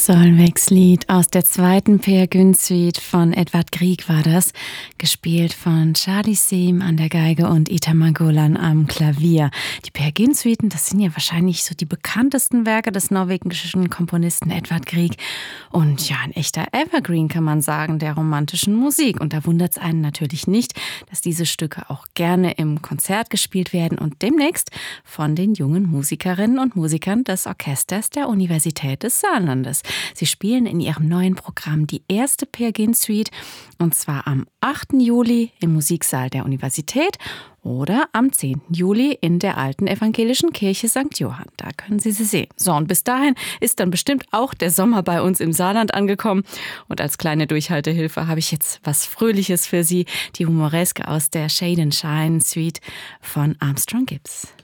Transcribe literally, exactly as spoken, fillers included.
Solveig-Lied aus der zweiten Peer Gynt Suite von Edvard Grieg war das, gespielt von Charlie Seem an der Geige und Itamar Golan am Klavier. Die Peer Gynt Suiten, das sind ja wahrscheinlich so die bekanntesten Werke des norwegischen Komponisten Edvard Grieg und ja, ein echter Evergreen, kann man sagen, der romantischen Musik. Und da wundert es einen natürlich nicht, dass diese Stücke auch gerne im Konzert gespielt werden und demnächst von den jungen Musikerinnen und Musikern des Orchesters der Universität des Saarlandes. Sie spielen in ihrem neuen Programm die erste Peer Gynt Suite und zwar am achten Juli im Musiksaal der Universität oder am zehnten Juli in der alten evangelischen Kirche Sankt Johann. Da können Sie sie sehen. So, und bis dahin ist dann bestimmt auch der Sommer bei uns im Saarland angekommen. Und als kleine Durchhaltehilfe habe ich jetzt was Fröhliches für Sie. Die Humoreske aus der Shade and Shine Suite von Armstrong Gibbs.